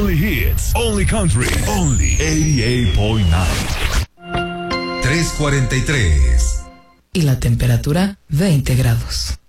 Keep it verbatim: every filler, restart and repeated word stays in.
Only hits, only country, only ochenta y ocho punto nueve. tres cuarenta y tres. Y la temperatura veinte grados.